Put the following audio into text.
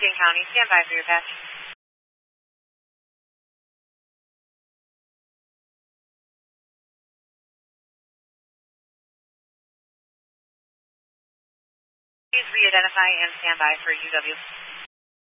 King County, stand by for your patch. Please re-identify and stand by for UW.